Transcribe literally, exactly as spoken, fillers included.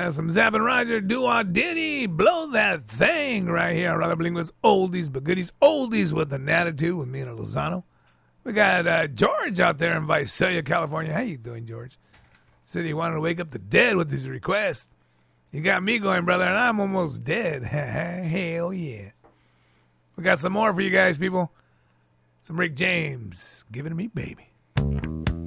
got some Zapp and Roger, Do Our Diddy, Blow That Thing right here on Rather Bling with oldies but goodies, oldies with an attitude with me and Lozano. We got uh, George out there in Visalia, California. How you doing, George? Said he wanted to wake up the dead with his request. You got me going, brother, and I'm almost dead. Hell yeah. We got some more for you guys, people. Some Rick James. Give it to me, baby.